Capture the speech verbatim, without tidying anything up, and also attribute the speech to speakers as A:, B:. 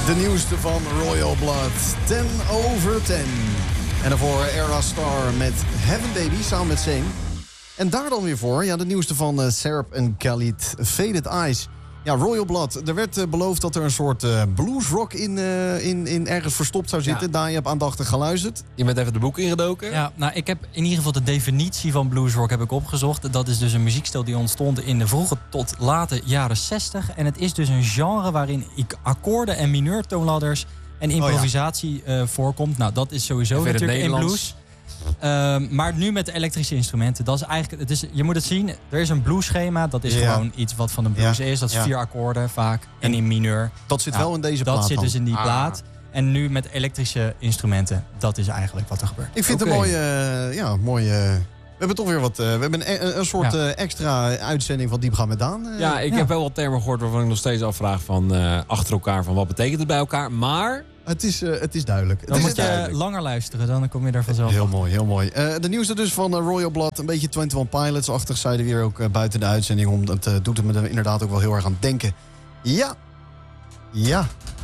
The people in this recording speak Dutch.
A: De nieuwste van Royal Blood. ten over ten. En daarvoor Era Star met Heaven Baby samen met Zayn. En daar dan weer voor, ja, de nieuwste van uh, Serap en Khalid, Faded Eyes. Ja, Royal Blood. Er werd uh, beloofd dat er een soort uh, bluesrock in, uh, in, in ergens verstopt zou zitten. Ja. Daar je hebt aandachtig geluisterd.
B: Je bent even de boek ingedoken.
C: Ja, nou, ik heb in ieder geval de definitie van bluesrock heb ik opgezocht. Dat is dus een muziekstijl die ontstond in de vroege tot late jaren zestig. En het is dus een genre waarin akkoorden en mineurtoonladders en improvisatie oh ja. uh, voorkomt. Nou, dat is sowieso natuurlijk in blues. Uh, maar nu met de elektrische instrumenten. Dat is eigenlijk, het is, je moet het zien, er is een bluesschema. Dat is ja. gewoon iets wat van de blues ja. is. Dat is ja. vier akkoorden vaak en in mineur.
A: Dat zit nou, wel in deze
C: dat
A: plaat
C: zit
A: dan.
C: dus in die
B: ah.
C: plaat. En nu met elektrische instrumenten. Dat is eigenlijk wat er gebeurt.
A: Ik vind okay. het een mooie... Uh, ja, mooie uh, we hebben toch weer wat... Uh, we hebben een, een soort ja. uh, extra uitzending van Diepgaan met Daan. Uh,
B: ja, ik ja. heb wel wat termen gehoord waarvan ik nog steeds afvraag van uh, achter elkaar van wat betekent het bij elkaar. Maar...
A: Het is, uh, het is duidelijk.
C: Dan
A: het
C: moet
A: is
C: je
A: duidelijk.
C: langer luisteren, dan kom je daar vanzelf.
A: Heel mooi, heel mooi. Uh, de nieuwste dus van uh, Royal Blood. Een beetje eenentwintig Pilots-achtig, zeiden we weer ook uh, buiten de uitzending. Om, dat uh, doet het me inderdaad ook wel heel erg aan denken. Ja. Ja.